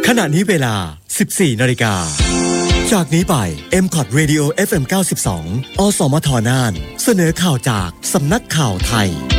ขณะนี้เวลา 14 นาฬิกาจากนี้ไป MCOT Radio FM 92 อสมทน่านเสนอข่าวจากสำนักข่าวไทย